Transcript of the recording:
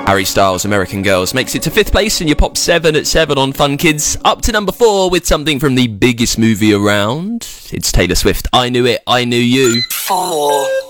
Harry Styles, American Girls, makes it to 5th place in your Pop 7 at 7 on Fun Kids. Up to number 4 with something from the biggest movie around. It's Taylor Swift, I Knew It, I Knew You. 4.